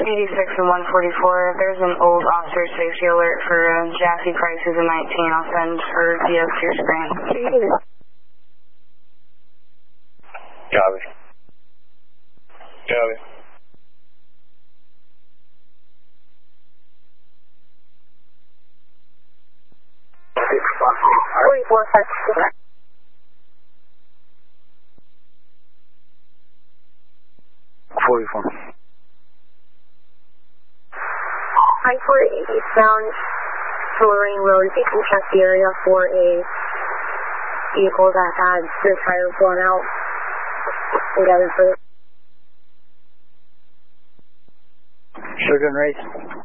86 and 144. There's an old officer safety alert for Jassy Price, who's a 19. I'll send her DS to your screen. Copy. Copy. I-4 eastbound to Lorraine Road. If you can check the area for a vehicle that had the tire blown out. Sugar and Race.